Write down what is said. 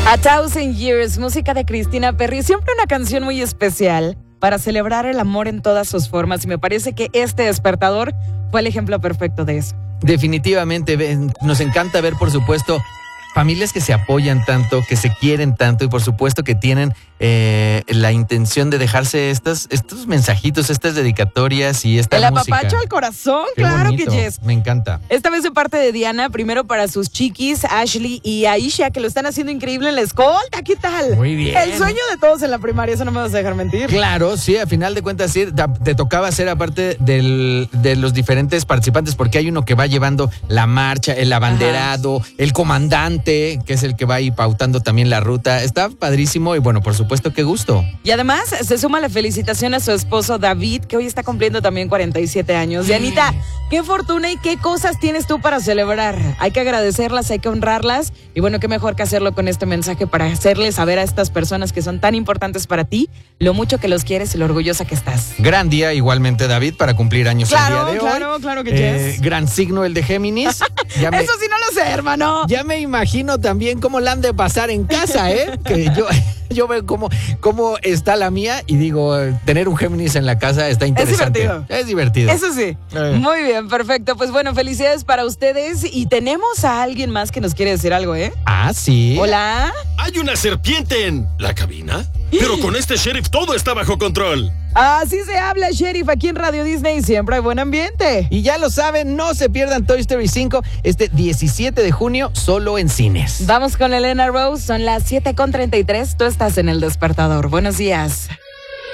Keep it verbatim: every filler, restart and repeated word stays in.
A Thousand Years, música de Cristina Perry, siempre una canción muy especial para celebrar el amor en todas sus formas, y me parece que este despertador fue el ejemplo perfecto de eso. Definitivamente, nos encanta ver, por supuesto, familias que se apoyan tanto, que se quieren tanto y por supuesto que tienen eh, la intención de dejarse estas, estos mensajitos, estas dedicatorias y esta El música. apapacho al corazón, Qué claro bonito, que yes. Me encanta. Esta vez de parte de Diana, primero para sus chiquis, Ashley y Aisha, que lo están haciendo increíble en la escolta. ¿Qué tal? Muy bien. El sueño de todos en la primaria, eso no me vas a dejar mentir. Claro, sí, a final de cuentas sí, te tocaba ser aparte del, de los diferentes participantes, porque hay uno que va llevando la marcha, el abanderado, Ajá. el comandante, que es el que va ahí pautando también la ruta. Está padrísimo y bueno, por supuesto, qué gusto. Y además se suma la felicitación a su esposo David, que hoy está cumpliendo también cuarenta y siete años. Dianita, qué fortuna y qué cosas tienes tú para celebrar. Hay que agradecerlas, hay que honrarlas. Y bueno, qué mejor que hacerlo con este mensaje para hacerles saber a estas personas que son tan importantes para ti lo mucho que los quieres y lo orgullosa que estás. Gran día igualmente, David, para cumplir años claro, el día de claro, hoy. Claro, claro que eh, yes. Gran signo el de Géminis. Ya me, Eso sí no lo sé, hermano. Ya me imagino también cómo la han de pasar en casa, ¿eh? Que yo... Yo veo cómo, cómo está la mía y digo, tener un Géminis en la casa está interesante. Es divertido. Es divertido. Eso sí. Eh. Muy bien, perfecto. Pues bueno, felicidades para ustedes. Y tenemos a alguien más que nos quiere decir algo, ¿eh? Ah, sí. Hola. Hay una serpiente en la cabina, pero con este sheriff todo está bajo control. Así se habla, Sheriff, aquí en Radio Disney. Siempre hay buen ambiente. Y ya lo saben, no se pierdan Toy Story cinco este diecisiete de junio, solo en cines. Vamos con Elena Rose, son las siete con treinta y tres. Tú estás en El Despertador. Buenos días.